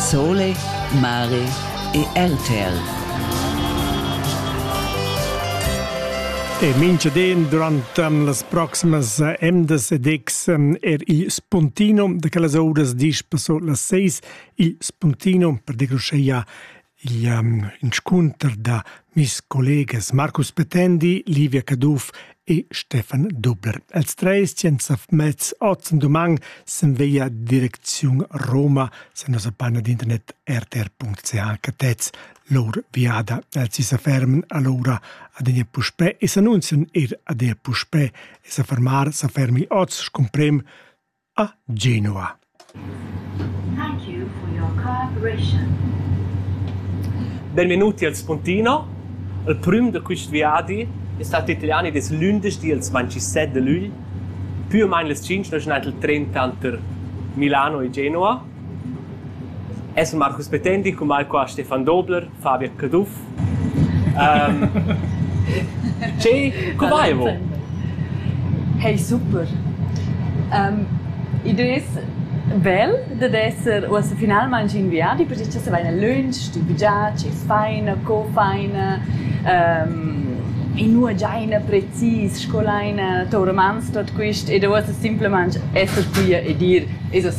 Sole, Mare e RTL. E minchadien durant las proximas emdas ed ex i Spuntino de quelles horas dispa so las 6 il Spuntino per degrusceia il inscunter da mis collegas Marcus Petendi, Livia Caduf e Stefan Dobler. Els tres senza mezz ozen domang s'enveia direzione Roma, se nos appaina d'internet rtr.ch catez lor viada. Els si fermen allora ad enia puspè e s'annuncian ad enia puspè e s'affermi oz scomprem a Genova. Thank you for your cooperation. Benvenuti al Spuntino. Il primo di questi viadi è stato italiano des lunedì il 27 luglio. Più o meno le 5, noi siamo il 30 entre Milano e Genova. E sono Marcus Petendi, con me qua Stefan Dobler, Fabio Caduf. Come vai voi? Hey, super. Idee bel de esser o finalmente inviati perché c'è vai nel lunch, tu già c'è faina, co-faina, in una giaina precis, scolaina, tormans tot questo e devo semplicemente essere qui e dire